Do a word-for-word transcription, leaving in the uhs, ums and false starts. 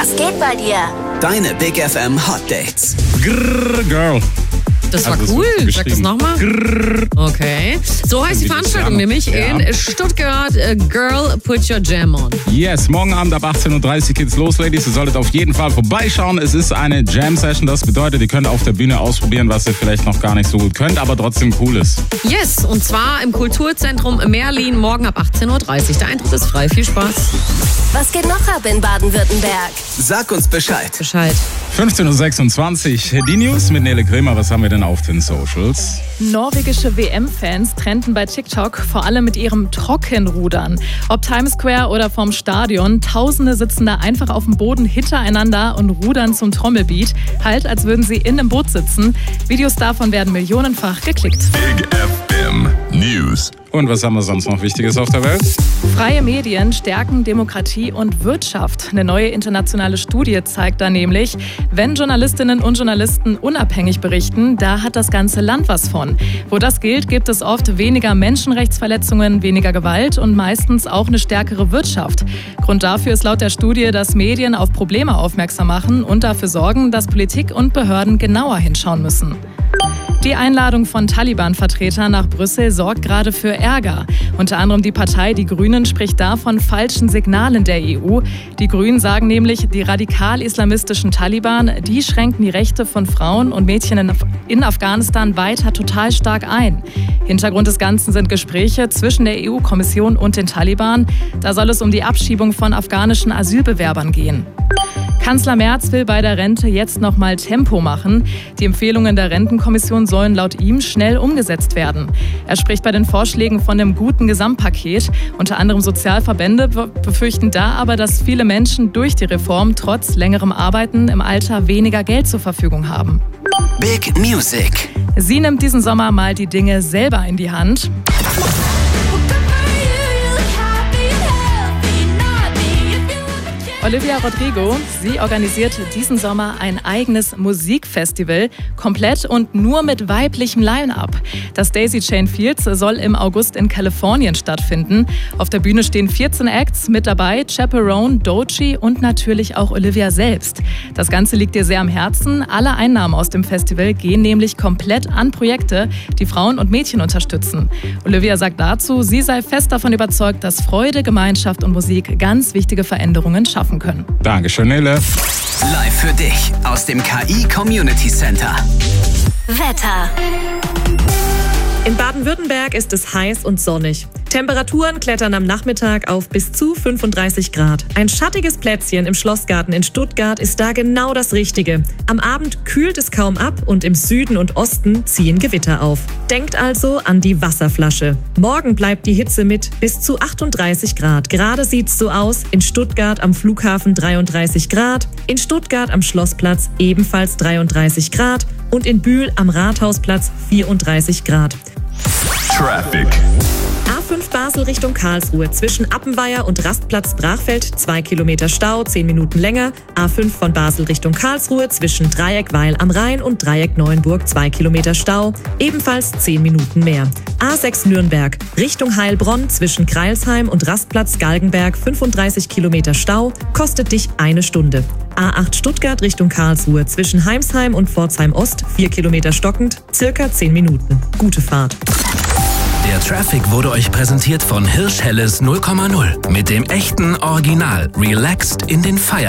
Was geht bei dir? Deine Big F M Hot Dates. Grrr, Girl. Das war Also, cool. so Sag das nochmal. Okay. So heißt die Veranstaltung nämlich Ja. in Stuttgart. äh, Girl, put your jam on. Yes, morgen Abend ab achtzehn Uhr dreißig geht's los, Ladies. Ihr solltet auf jeden Fall vorbeischauen. Es ist eine Jam-Session. Das bedeutet, ihr könnt auf der Bühne ausprobieren, was ihr vielleicht noch gar nicht so gut könnt, aber trotzdem cool ist. Yes, und zwar im Kulturzentrum Merlin morgen ab achtzehn Uhr dreißig. Der Eintritt ist frei. Viel Spaß. Was geht noch ab in Baden-Württemberg? Sag uns Bescheid. Bescheid. fünfzehn Uhr sechsundzwanzig. Die News mit Nele Kremer. Was haben wir denn auf den Socials? Norwegische W M-Fans trennten bei TikTok vor allem mit ihrem Trockenrudern. Ob Times Square oder vorm Stadion, Tausende sitzen da einfach auf dem Boden hintereinander und rudern zum Trommelbeat, halt als würden sie in einem Boot sitzen. Videos davon werden millionenfach geklickt. Big F M News. Und was haben wir sonst noch Wichtiges auf der Welt? Freie Medien stärken Demokratie und Wirtschaft. Eine neue internationale Studie zeigt da nämlich, wenn Journalistinnen und Journalisten unabhängig berichten, da hat das ganze Land was von. Wo das gilt, gibt es oft weniger Menschenrechtsverletzungen, weniger Gewalt und meistens auch eine stärkere Wirtschaft. Grund dafür ist laut der Studie, dass Medien auf Probleme aufmerksam machen und dafür sorgen, dass Politik und Behörden genauer hinschauen müssen. Die Einladung von Taliban-Vertretern nach Brüssel sorgt gerade für Ärger. Unter anderem die Partei Die Grünen spricht da von falschen Signalen der E U. Die Grünen sagen nämlich, die radikal-islamistischen Taliban, die schränken die Rechte von Frauen und Mädchen in, in Afghanistan weiter total stark ein. Hintergrund des Ganzen sind Gespräche zwischen der E U-Kommission und den Taliban. Da soll es um die Abschiebung von afghanischen Asylbewerbern gehen. Kanzler Merz will bei der Rente jetzt noch mal Tempo machen. Die Empfehlungen der Rentenkommission sollen laut ihm schnell umgesetzt werden. Er spricht bei den Vorschlägen von einem guten Gesamtpaket. Unter anderem Sozialverbände befürchten da aber, dass viele Menschen durch die Reform trotz längerem Arbeiten im Alter weniger Geld zur Verfügung haben. Big Music. Sie nimmt diesen Sommer mal die Dinge selber in die Hand. Olivia Rodrigo, sie organisiert diesen Sommer ein eigenes Musikfestival, komplett und nur mit weiblichem Line-Up. Das Daisy Chain Fields soll im August in Kalifornien stattfinden. Auf der Bühne stehen vierzehn Acts, mit dabei Chaperone, Doechii und natürlich auch Olivia selbst. Das Ganze liegt ihr sehr am Herzen. Alle Einnahmen aus dem Festival gehen nämlich komplett an Projekte, die Frauen und Mädchen unterstützen. Olivia sagt dazu, sie sei fest davon überzeugt, dass Freude, Gemeinschaft und Musik ganz wichtige Veränderungen schaffen können. Dankeschön, Nele. Live für dich aus dem K I Community Center. Wetter. In Baden-Württemberg ist es heiß und sonnig. Temperaturen klettern am Nachmittag auf bis zu fünfunddreißig Grad. Ein schattiges Plätzchen im Schlossgarten in Stuttgart ist da genau das Richtige. Am Abend kühlt es kaum ab und im Süden und Osten ziehen Gewitter auf. Denkt also an die Wasserflasche. Morgen bleibt die Hitze mit bis zu achtunddreißig Grad. Gerade sieht's so aus. In Stuttgart am Flughafen dreiunddreißig Grad, in Stuttgart am Schlossplatz ebenfalls dreiunddreißig Grad und in Bühl am Rathausplatz vierunddreißig Grad. Traffic. A fünf Basel Richtung Karlsruhe zwischen Appenweier und Rastplatz Brachfeld zwei Kilometer Stau, zehn Minuten länger. A fünf von Basel Richtung Karlsruhe zwischen Dreieck Weil am Rhein und Dreieck Neuenburg zwei Kilometer Stau, ebenfalls zehn Minuten mehr. A sechs Nürnberg Richtung Heilbronn zwischen Kreilsheim und Rastplatz Galgenberg fünfunddreißig Kilometer Stau, kostet dich eine Stunde. A acht Stuttgart Richtung Karlsruhe zwischen Heimsheim und Pforzheim Ost vier Kilometer stockend, circa zehn Minuten. Gute Fahrt. Der Traffic wurde euch präsentiert von Hirsch Helles null Komma null mit dem echten Original Relaxed in den Feierabend.